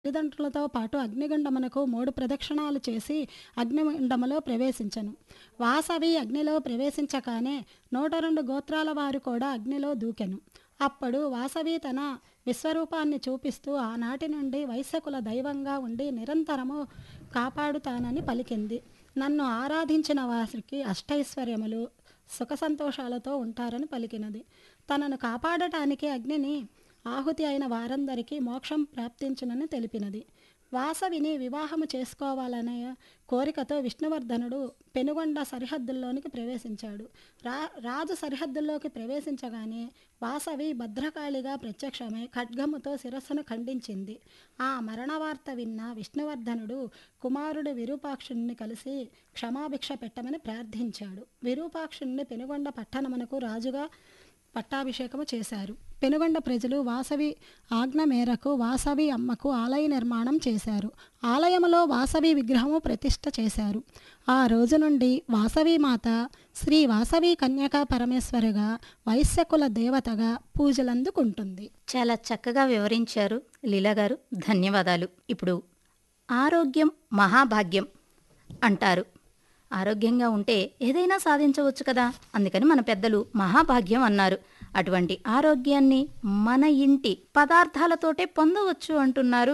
తల్లిదండ్రులతో పాటు అగ్నిగుండమునకు 3 ప్రదక్షిణాలు చేసి అగ్నిగుండములో ప్రవేశించెను. వాసవి అగ్నిలో ప్రవేశించగానే 102 గోత్రాల వారు కూడా అగ్నిలో దూకెను. అప్పుడు వాసవి తన విశ్వరూపాన్ని చూపిస్తూ ఆనాటి నుండి వైశ్యకుల దైవంగా ఉండి నిరంతరము కాపాడుతానని పలికింది. నన్ను ఆరాధించిన వారికి అష్టైశ్వర్యములు, సుఖ సంతోషాలతో ఉంటారని పలికినది. తనను కాపాడటానికి అగ్నిని ఆహుతి అయిన వారందరికీ మోక్షం ప్రాప్తించునని తెలిపినది. వాసవిని వివాహము చేసుకోవాలనే కోరికతో విష్ణువర్ధనుడు పెనుగొండ సరిహద్దుల్లోనికి ప్రవేశించాడు. రాజు సరిహద్దుల్లోకి ప్రవేశించగానే వాసవి భద్రకాళిగా ప్రత్యక్షమై ఖడ్గముతో శిరస్సును ఖండించింది. ఆ మరణ వార్త విన్న విష్ణువర్ధనుడు కుమారుడు విరూపాక్షుణ్ణి కలిసి క్షమాభిక్ష పెట్టమని ప్రార్థించాడు. విరూపాక్షుణ్ణి పెనుగొండ పట్టణమునకు రాజుగా పట్టాభిషేకము చేశారు. పెనుగొండ ప్రజలు వాసవి ఆజ్ఞ మేరకు వాసవి అమ్మకు ఆలయ నిర్మాణం చేశారు. ఆలయములో వాసవి విగ్రహము ప్రతిష్ఠ చేశారు. ఆ రోజు నుండి వాసవి మాత శ్రీ వాసవి కన్యకా పరమేశ్వరిగా వైశ్యకుల దేవతగా పూజలందుకుంటుంది. చాలా చక్కగా వివరించారు లీలా గారు, ధన్యవాదాలు. ఇప్పుడు ఆరోగ్యం మహాభాగ్యం అంటారు. ఆరోగ్యంగా ఉంటే ఏదైనా సాధించవచ్చు కదా, అందుకని మన పెద్దలు మహాభాగ్యం అన్నారు. అటువంటి ఆరోగ్యాన్ని మన ఇంటి పదార్థాలతోటే పొందవచ్చు అంటున్నారు.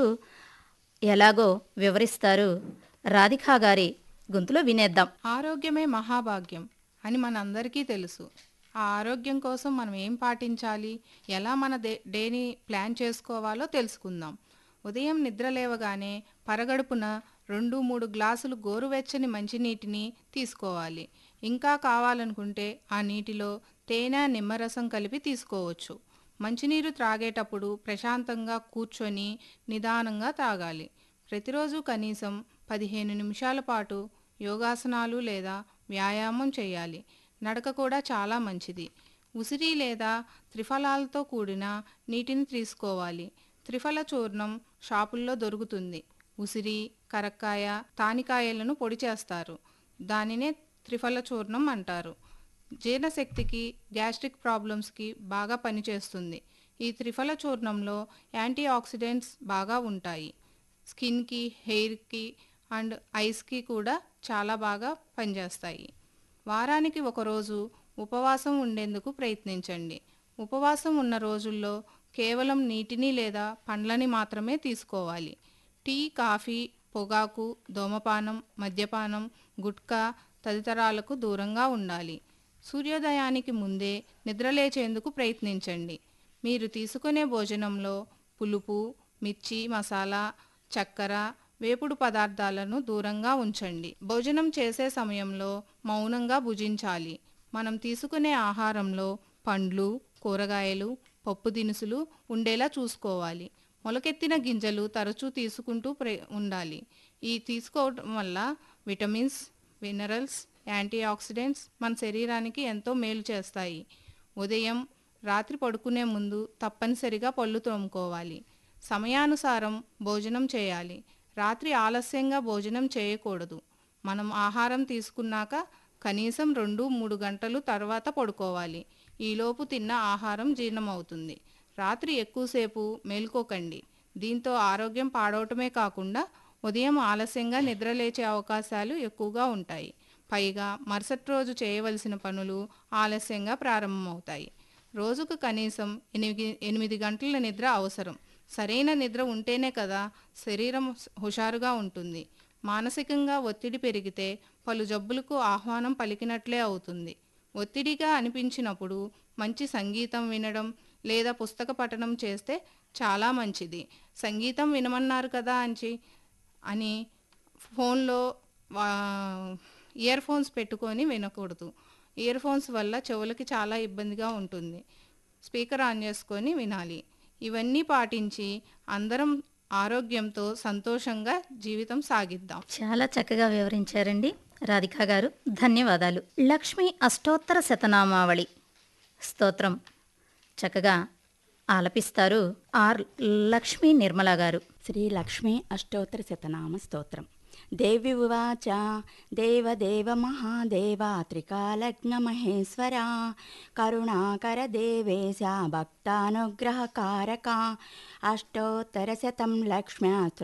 ఎలాగో వివరిస్తారు. రాధికా గారి గొంతులో వినేద్దాం. ఆరోగ్యమే మహాభాగ్యం అని మనందరికీ తెలుసు. ఆ ఆరోగ్యం కోసం మనం ఏం పాటించాలి, ఎలా మన డేని ప్లాన్ చేసుకోవాలో తెలుసుకుందాం. ఉదయం నిద్ర లేవగానే పరగడుపున 2-3 గ్లాసులు గోరువెచ్చని మంచినీటిని తీసుకోవాలి. ఇంకా కావాలనుకుంటే ఆ నీటిలో తేనె, నిమ్మరసం కలిపి తీసుకోవచ్చు. మంచినీరు త్రాగేటప్పుడు ప్రశాంతంగా కూర్చొని నిదానంగా తాగాలి. ప్రతిరోజు కనీసం 15 నిమిషాల పాటు యోగాసనాలు లేదా వ్యాయామం చేయాలి. నడక కూడా చాలా మంచిది. ఉసిరి లేదా త్రిఫలాలతో కూడిన నీటిని తీసుకోవాలి. త్రిఫల చూర్ణం షాపుల్లో దొరుకుతుంది. ఉసిరి, కరక్కాయ, తానికాయలను పొడి చేస్తారు. దానినే త్రిఫల చూర్ణం అంటారు. జీర్ణశక్తికి, గ్యాస్ట్రిక్ ప్రాబ్లమ్స్కి బాగా పనిచేస్తుంది. ఈ త్రిఫల చూర్ణంలో యాంటీ ఆక్సిడెంట్స్ బాగా ఉంటాయి. స్కిన్కి, హెయిర్కి అండ్ ఐస్కి కూడా చాలా బాగా పనిచేస్తాయి. వారానికి ఒకరోజు ఉపవాసం ఉండేందుకు ప్రయత్నించండి. ఉపవాసం ఉన్న రోజుల్లో కేవలం నీటిని లేదా పండ్లని మాత్రమే తీసుకోవాలి. టీ, కాఫీ, పొగాకు, ధూమపానం, మద్యపానం, గుట్కా తదితరాలకు దూరంగా ఉండాలి. సూర్యోదయానికి ముందే నిద్రలేచేందుకు ప్రయత్నించండి. మీరు తీసుకునే భోజనంలో పులుపు, మిర్చి మసాలా, చక్కెర, వేపుడు పదార్థాలను దూరంగా ఉంచండి. భోజనం చేసే సమయంలో మౌనంగా భుజించాలి. మనం తీసుకునే ఆహారంలో పండ్లు, కూరగాయలు, పప్పు దినుసులు ఉండేలా చూసుకోవాలి. మొలకెత్తిన గింజలు తరచూ తీసుకుంటూ ఉండాలి. ఈ తీసుకోవడం వల్ల విటమిన్స్, మినరల్స్, యాంటీ ఆక్సిడెంట్స్ మన శరీరానికి ఎంతో మేలు చేస్తాయి. ఉదయం, రాత్రి పడుకునే ముందు తప్పనిసరిగా పళ్ళు తోముకోవాలి. సమయానుసారం భోజనం చేయాలి. రాత్రి ఆలస్యంగా భోజనం చేయకూడదు. మనం ఆహారం తీసుకున్నాక కనీసం 2-3 గంటలు తర్వాత పడుకోవాలి. ఈలోపు తిన్న ఆహారం జీర్ణమవుతుంది. రాత్రి ఎక్కువసేపు మేల్కోకండి. దీంతో ఆరోగ్యం పాడవటమే కాకుండా ఉదయం ఆలస్యంగా నిద్రలేచే అవకాశాలు ఎక్కువగా ఉంటాయి. పైగా మరుసటి రోజు చేయవలసిన పనులు ఆలస్యంగా ప్రారంభమవుతాయి. రోజుకు కనీసం 8 గంటల నిద్ర అవసరం. సరైన నిద్ర ఉంటేనే కదా శరీరం హుషారుగా ఉంటుంది. మానసికంగా ఒత్తిడి పెరిగితే పలు జబ్బులకు ఆహ్వానం పలికినట్లే అవుతుంది. ఒత్తిడిగా అనిపించినప్పుడు మంచి సంగీతం వినడం లేదా పుస్తక పఠనం చేస్తే చాలా మంచిది. సంగీతం వినమన్నారు కదా అని ఫోన్లో ఇయర్ ఫోన్స్ పెట్టుకొని వినకూడదు. ఇయర్ ఫోన్స్ వల్ల చెవులకి చాలా ఇబ్బందిగా ఉంటుంది. స్పీకర్ ఆన్ చేసుకొని వినాలి. ఇవన్నీ పాటించి అందరం ఆరోగ్యంతో సంతోషంగా జీవితం సాగిద్దాం. చాలా చక్కగా వివరించారండి రాధికా గారు, ధన్యవాదాలు. లక్ష్మీ అష్టోత్తర శతనామావళి స్తోత్రం చక్కగా ఆలపిస్తారు ఆర్ లక్ష్మీ నిర్మల గారు. శ్రీ లక్ష్మీ అష్టోత్తర శతనామ స్తోత్రం. దేవి ఉవాచ దేవదేవ మహాదేవా త్రికాలజ్ఞ మహేశ్వరా కరుణాకర దేవేశ భక్తానుగ్రహకారక అష్టోత్తర శతం లక్ష్మ్యా